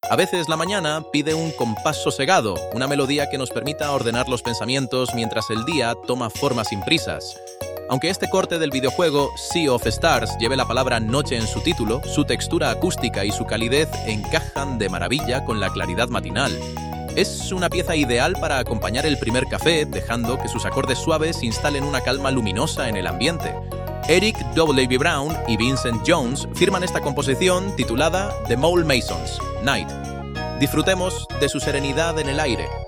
A veces la mañana pide un compás sosegado, una melodía que nos permita ordenar los pensamientos mientras el día toma forma sin prisas. Aunque este corte del videojuego Sea of Stars lleve la palabra noche en su título, su textura acústica y su calidez encajan de maravilla con la claridad matinal. Es una pieza ideal para acompañar el primer café, dejando que sus acordes suaves instalen una calma luminosa en el ambiente. Eric W. Brown y Vincent Jones firman esta composición titulada The Mole Masons, Night. Disfrutemos de su serenidad en el aire.